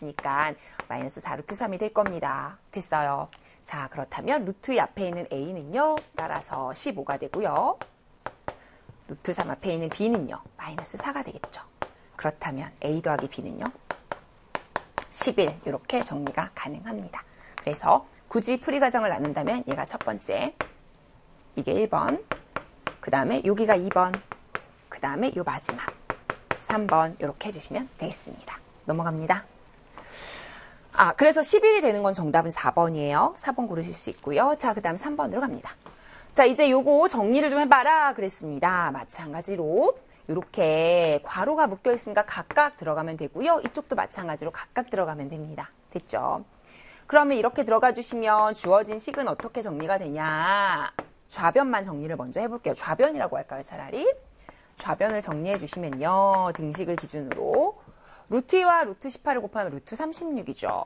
있으니까 마이너스 4 루트 3이 될 겁니다. 됐어요. 자, 그렇다면 루트 앞에 있는 a는요. 따라서 15가 되고요. 루트 3 앞에 있는 b는요. 마이너스 4가 되겠죠. 그렇다면 a 더하기 b는요. 11 이렇게 정리가 가능합니다. 그래서 굳이 풀이 과정을 나눈다면 얘가 첫 번째, 이게 1번, 그 다음에 여기가 2번, 그 다음에 요 마지막 3번 이렇게 해주시면 되겠습니다. 넘어갑니다. 그래서 11이 되는 건 정답은 4번이에요. 4번 고르실 수 있고요. 자, 그 다음 3번으로 갑니다. 자, 이제 요거 정리를 좀 해봐라 그랬습니다. 마찬가지로 이렇게 괄호가 묶여 있으니까 각각 들어가면 되고요. 이쪽도 마찬가지로 각각 들어가면 됩니다. 됐죠? 그러면 이렇게 들어가 주시면 주어진 식은 어떻게 정리가 되냐? 좌변만 정리를 먼저 해볼게요. 좌변이라고 할까요, 차라리? 좌변을 정리해 주시면요. 등식을 기준으로 루트 2와 루트 18을 곱하면 루트 36이죠.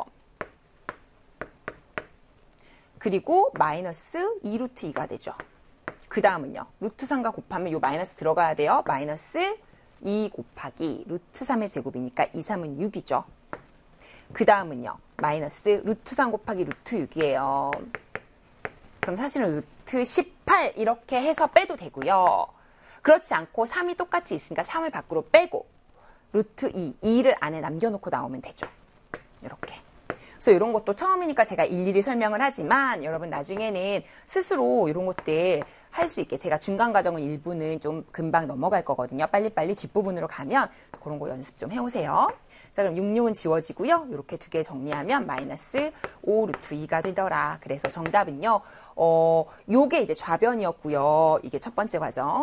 그리고 마이너스 2 루트 2가 되죠. 그 다음은요. 루트 3과 곱하면 요 마이너스 들어가야 돼요. 마이너스 2 곱하기 루트 3의 제곱이니까 2, 3은 6이죠. 그 다음은요. 마이너스 루트 3 곱하기 루트 6이에요. 그럼 사실은 루트 18 이렇게 해서 빼도 되고요. 그렇지 않고 3이 똑같이 있으니까 3을 밖으로 빼고 루트 2를 안에 남겨놓고 나오면 되죠. 이렇게. 그래서 이런 것도 처음이니까 제가 일일이 설명을 하지만 여러분 나중에는 스스로 이런 것들 할 수 있게 제가 중간 과정은 일부는 좀 금방 넘어갈 거거든요. 빨리빨리 뒷부분으로 가면 그런 거 연습 좀 해오세요. 자, 그럼 66은 지워지고요. 이렇게 두 개 정리하면 마이너스 5 루트 2가 되더라. 그래서 정답은요. 요게 이제 좌변이었고요. 이게 첫 번째 과정.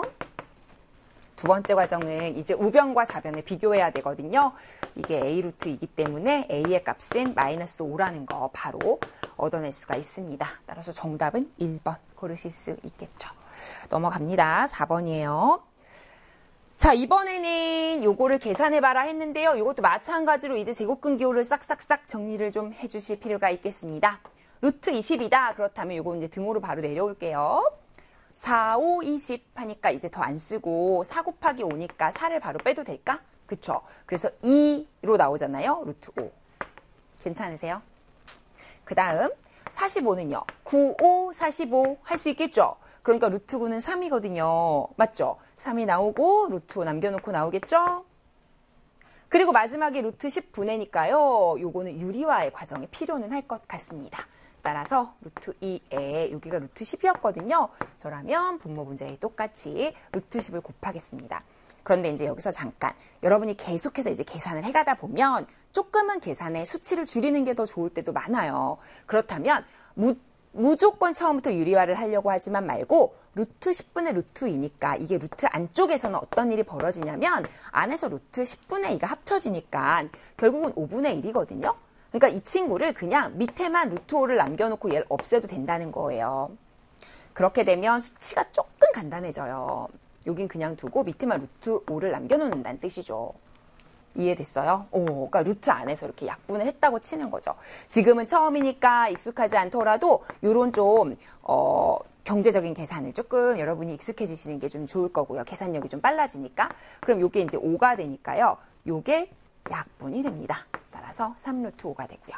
두 번째 과정은 이제 우변과 좌변을 비교해야 되거든요. 이게 a 루트 2이기 때문에 a의 값은 마이너스 5라는 거 바로 얻어낼 수가 있습니다. 따라서 정답은 1번 고르실 수 있겠죠. 넘어갑니다. 4번이에요. 자, 이번에는 요거를 계산해봐라 했는데요. 요것도 마찬가지로 이제 제곱근 기호를 싹싹싹 정리를 좀 해주실 필요가 있겠습니다. 루트 20이다. 그렇다면 요거 이제 등호로 바로 내려올게요. 4, 5, 20 하니까 이제 더 안 쓰고 4 곱하기 5니까 4를 바로 빼도 될까? 그쵸? 그래서 2로 나오잖아요. 루트 5. 괜찮으세요? 그 다음 45는요. 9, 5, 45 할 수 있겠죠? 그러니까 루트 9는 3이거든요. 맞죠? 3이 나오고 루트 5 남겨놓고 나오겠죠? 그리고 마지막에 루트 10 분해니까요. 요거는 유리화의 과정에 필요는 할 것 같습니다. 따라서 루트 2에 여기가 루트 10이었거든요. 저라면 분모 문제에 똑같이 루트 10을 곱하겠습니다. 그런데 이제 여기서 잠깐 여러분이 계속해서 이제 계산을 해가다 보면 조금은 계산의 수치를 줄이는 게 더 좋을 때도 많아요. 그렇다면 무조건 처음부터 유리화를 하려고 하지만 말고 루트 10분의 루트 2니까 이게 루트 안쪽에서는 어떤 일이 벌어지냐면 안에서 루트 10분의 2가 합쳐지니까 결국은 5분의 1이거든요. 그러니까 이 친구를 그냥 밑에만 루트 5를 남겨놓고 얘를 없애도 된다는 거예요. 그렇게 되면 수치가 조금 간단해져요. 여긴 그냥 두고 밑에만 루트 5를 남겨놓는다는 뜻이죠. 이해됐어요? 그러니까 루트 안에서 이렇게 약분을 했다고 치는 거죠. 지금은 처음이니까 익숙하지 않더라도 이런 좀 경제적인 계산을 조금 여러분이 익숙해지시는 게 좀 좋을 거고요. 계산력이 좀 빨라지니까. 그럼 이게 이제 5가 되니까요. 이게 약분이 됩니다. 따라서 3루트 5가 되고요.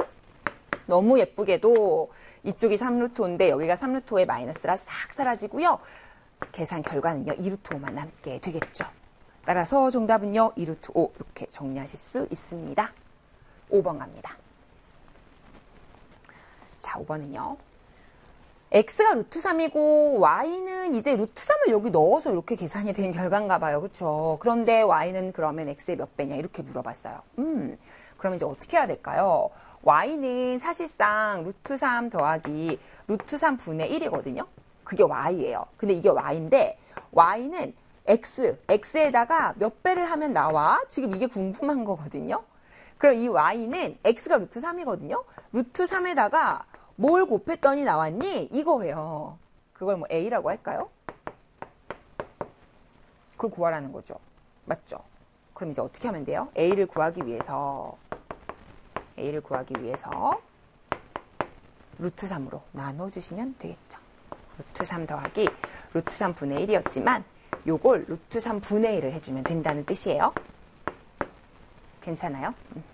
너무 예쁘게도 이쪽이 3루트 5인데 여기가 3루트 5의 마이너스라 싹 사라지고요. 계산 결과는요. 2루트 5만 남게 되겠죠. 따라서 정답은요. 2루트 5 이렇게 정리하실 수 있습니다. 5번 갑니다. 자, 5번은요. x가 루트 3이고 y는 이제 루트 3을 여기 넣어서 이렇게 계산이 된 결과인가 봐요. 그렇죠? 그런데 y는 그러면 x의 몇 배냐 이렇게 물어봤어요. 그럼 이제 어떻게 해야 될까요? y는 사실상 루트 3 더하기 루트 3분의 1이거든요. 그게 y예요. 근데 이게 y인데 y는 x에다가 몇 배를 하면 나와? 지금 이게 궁금한 거거든요. 그럼 이 y는 x가 루트 3이거든요. 루트 3에다가 뭘 곱했더니 나왔니? 이거예요. 그걸 뭐 a라고 할까요? 그걸 구하라는 거죠. 맞죠? 그럼 이제 어떻게 하면 돼요? a를 구하기 위해서 루트 3으로 나눠주시면 되겠죠. 루트 3 더하기 루트 3분의 1이었지만 요걸 루트 3분의 1을 해주면 된다는 뜻이에요. 괜찮아요?